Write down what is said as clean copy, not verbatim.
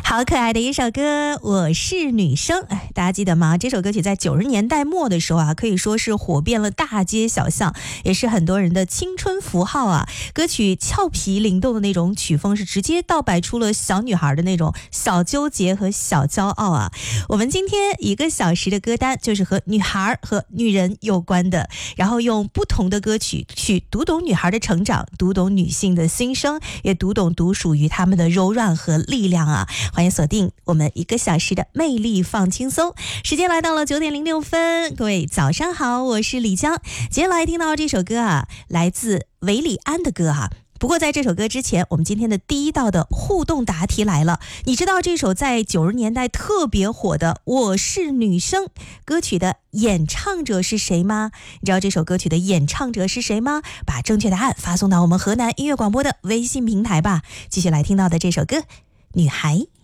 好可爱的一首歌，我是女生。大家记得吗？这首歌曲在90年代末的时候啊，可以说是火遍了大街小巷，也是很多人的青春符号啊。歌曲俏皮灵动的那种曲风，是直接道摆出了小女孩的那种小纠结和小骄傲啊。我们今天1个小时的歌单就是和女孩和女人有关的，然后用不同的歌曲去读懂女孩的成长，读懂女性的心声，也读懂独属于她们的柔软和力量啊。欢迎锁定我们1个小时的魅力放轻松，时间来到了9点06分，各位早上好，我是李江。接下来听到这首歌啊，来自韦礼安的歌啊。不过在这首歌之前，我们今天的第一道的互动答题来了。你知道这首在90年代特别火的《我是女生》歌曲的演唱者是谁吗？你知道这首歌曲的演唱者是谁吗？把正确答案发送到我们河南音乐广播的微信平台吧。继续来听到的这首歌，女孩。